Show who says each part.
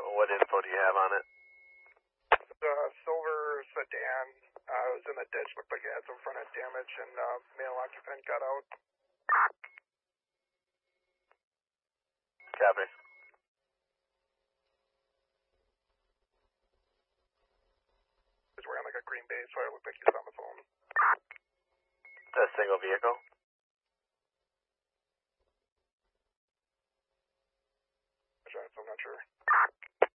Speaker 1: What info do you have on it?
Speaker 2: The silver sedan was in the ditch, looked like it had some front end damage, and male occupant got out.
Speaker 1: Copy.
Speaker 2: He was wearing like a green base, so it looked like he was on the phone.
Speaker 1: A single vehicle?